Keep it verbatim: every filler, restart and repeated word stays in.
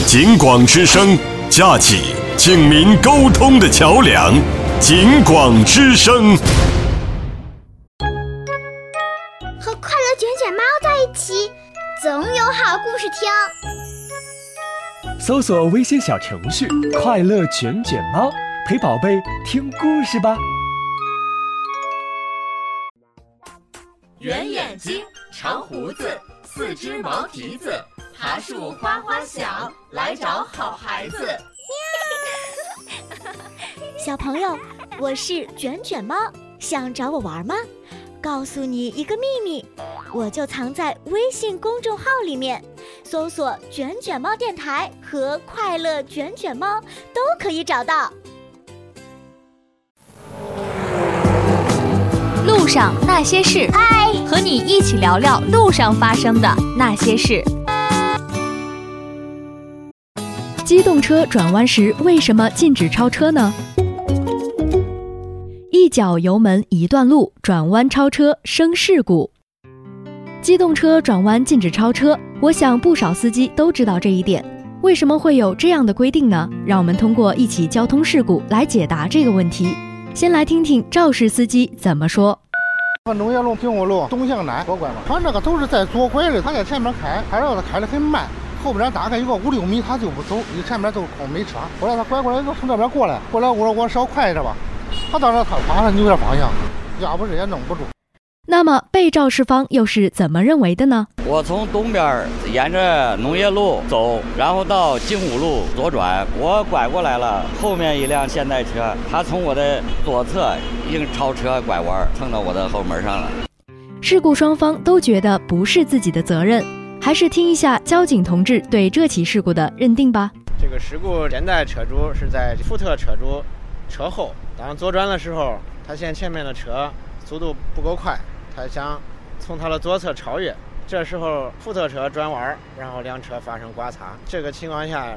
警广之声，架起警民沟通的桥梁。警广之声， 和快乐卷卷猫在一起，总有好故事听。 搜索微信小程序“快乐卷卷猫”，陪宝贝听故事吧。 圆眼睛，长胡子，四只毛蹄子，爬树哗哗响，来找好孩子。 小朋友，我是卷卷猫，想找我玩吗？告诉你一个秘密，我就藏在微信公众号里面，搜索卷卷猫电台和快乐卷卷猫都可以找到。 路上那些事， 嗨， 和你一起聊聊路上发生的那些事。机动车转弯时为什么禁止超车呢？一脚油门一段路，转弯超车生事故。机动车转弯禁止超车，我想不少司机都知道这一点。为什么会有这样的规定呢？让我们通过一起交通事故来解答这个问题。先来听听肇事司机怎么说。 农业路、平湖路东向南左拐嘛，他这个都是在左拐的，他在前面开，还让他开得很慢，后边大概有个五六米他就不走，你前面都空没车。后来他拐过来，从这边过来，过来我说我稍快一点吧，他当时他马上扭点方向，要不是也弄不住。 那么被肇事方又是怎么认为的呢？ 我从东边沿着农业路走，然后到金湖路左转，我拐过来了，后面一辆现代车，他从我的左侧硬超车拐弯，蹭到我的后门上了。 事故双方都觉得不是自己的责任，还是听一下交警同志对这起事故的认定吧。 这个事故现代车主是在福特车主车后，当左转的时候，他嫌前面的车速度不够快，他想从他的左侧超越，这时候福特车转弯，然后两车发生刮擦。这个情况下